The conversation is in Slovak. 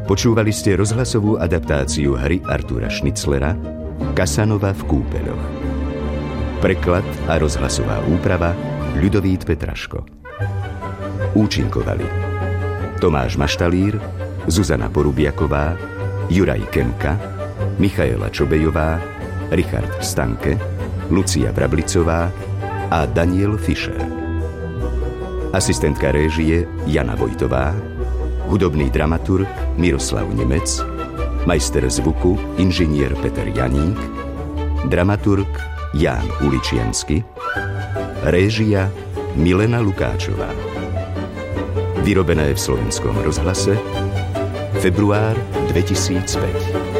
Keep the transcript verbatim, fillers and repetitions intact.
Počúvali ste rozhlasovú adaptáciu hry Artura Schnitzlera Kasanova v kúpeľoch. Preklad a rozhlasová úprava Ľudovít Petraško. Účinkovali Tomáš Maštalír, Zuzana Porubiaková, Juraj Kemka, Michaela Čobejová, Richard Stanke, Lucia Vrablicová a Daniel Fischer. Asistentka réžie Jana Vojtová, hudobný dramaturg Miroslav Nemec, majster zvuku inžinier Peter Janík, dramaturg Ján Uličiansky, réžia Milena Lukáčová. Vyrobené v Slovenskom rozhlase február dvetisícpäť.